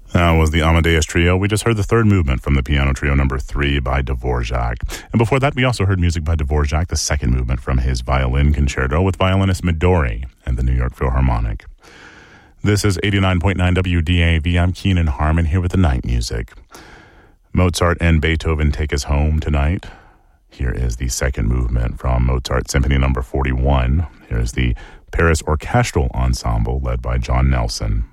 That was the Amadeus Trio. We just heard the third movement from the Piano Trio number 3 by Dvorak. And before that, we also heard music by Dvorak, the second movement from his violin concerto with violinist Midori and the New York Philharmonic. This is 89.9 WDAV. I'm Keenan Harmon here with the night music. Mozart and Beethoven take us home tonight. Here is the second movement from Mozart Symphony number 41. Here's the Paris Orchestral Ensemble led by John Nelson.